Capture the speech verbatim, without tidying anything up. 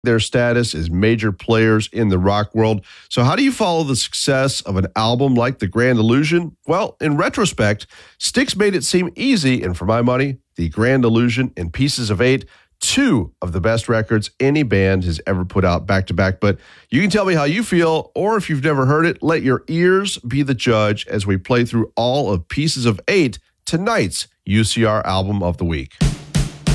their status as major players in the rock world. So how do you follow the success of an album like The Grand Illusion? Well, in retrospect, Styx made it seem easy, and for my money, The Grand Illusion and Pieces of Eight, two of the best records any band has ever put out back-to-back. But you can tell me how you feel, or if you've never heard it, let your ears be the judge as we play through all of Pieces of Eight, tonight's U C R Album of the Week.